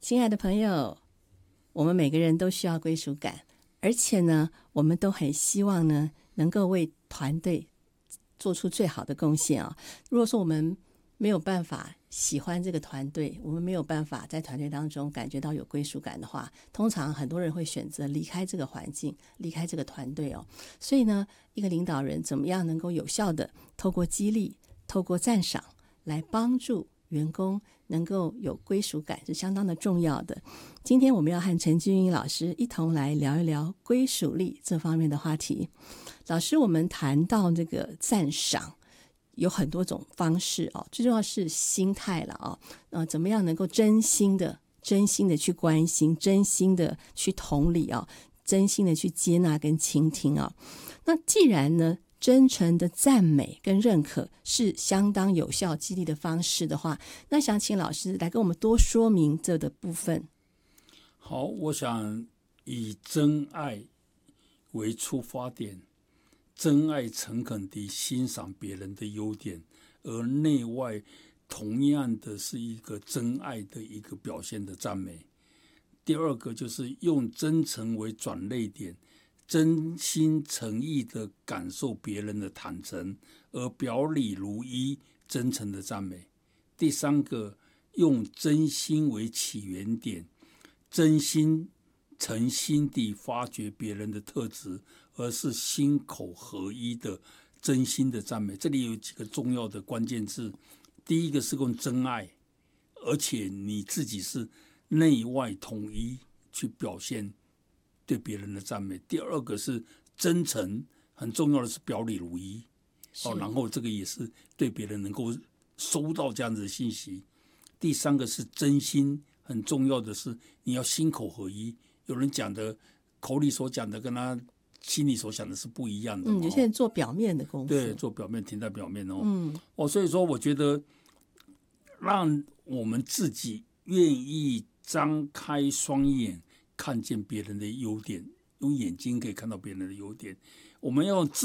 亲爱的朋友，我们每个人都需要归属感，而且呢，我们都很希望呢，能够为团队做出最好的贡献啊。如果说我们没有办法喜欢这个团队，我们没有办法在团队当中感觉到有归属感的话，通常很多人会选择离开这个环境，离开这个团队哦。所以呢，一个领导人怎么样能够有效的透过激励、透过赞赏来帮助员工能够有归属感，是相当的重要的。今天我们要和陈君英老师一同来聊一聊归属力这方面的话题。老师，我们谈到这个赞赏有很多种方式哦，最重要是心态了哦，怎么样能够真心的去关心，真心的去同理哦，真心的去接纳跟倾听哦。那既然呢，真诚的赞美跟认可是相当有效激励的方式的话，那想请老师来跟我们多说明这的部分。 好，我想以真爱为出发点，真爱诚恳地欣赏别人的优点，而内外同样的是一个真爱的一个表现的赞美。第二个就是用真诚为转捩点，真心诚意的感受别人的坦诚，而表里如一，真诚的赞美。第三个，用真心为起源点，真心诚心地发掘别人的特质，而是心口合一的真心的赞美。这里有几个重要的关键字，第一个是用真爱，而且你自己是内外统一去表现对别人的赞美。第二个是真诚，很重要的是表里如一，然后这个也是对别人能够收到这样子的信息。第三个是真心，很重要的是你要心口合一。有人讲的口里所讲的跟他心里所想的是不一样的。 有些人做表面的功夫， 对，做表面停在表面所以说我觉得让我们自己愿意张开双眼看见别人的优点，用眼睛可以看到别人的优点，我们要